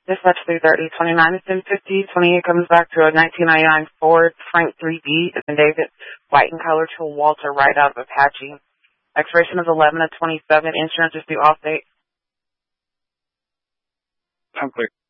Dispatch 330, 29 is 1050, 28 comes back to a 1999 Ford Frank 3D, and David, white in color to Walter Wright out of Apache. Expiration is 11 of 27, insurance is due off date. I'm clear.